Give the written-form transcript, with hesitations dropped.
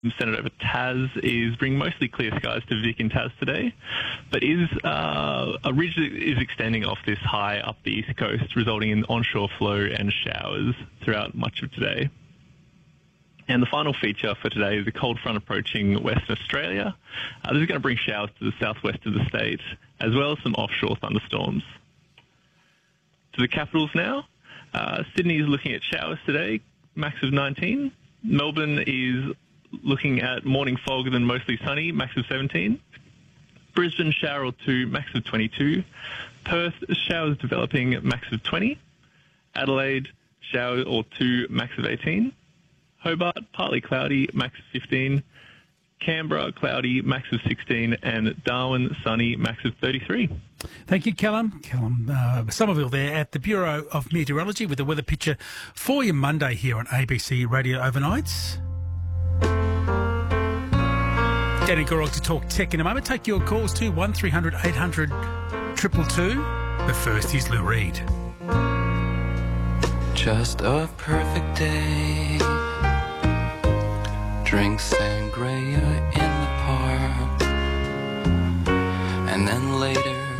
Centred over Tas is bringing mostly clear skies to Vic and Tas today, but a ridge is extending off this high up the east coast, resulting in onshore flow and showers throughout much of today. And the final feature for today is a cold front approaching Western Australia. This is going to bring showers to the southwest of the state, as well as some offshore thunderstorms. To the capitals now. Sydney is looking at showers today, max of 19. Melbourne is looking at morning fog and then mostly sunny, max of 17. Brisbane, shower or two, max of 22. Perth, showers developing, max of 20. Adelaide, shower or two, max of 18. Hobart, partly cloudy, max of 15. Canberra, cloudy, max of 16. And Darwin, sunny, max of 33. Thank you, Callum. Somerville there at the Bureau of Meteorology with the weather picture for your Monday here on ABC Radio Overnights. Danny Gorog to talk tech in a moment. Take your calls to 1300 800 222. But first, here's Lou Reed. Just a perfect day. Drink sangria in the park. And then later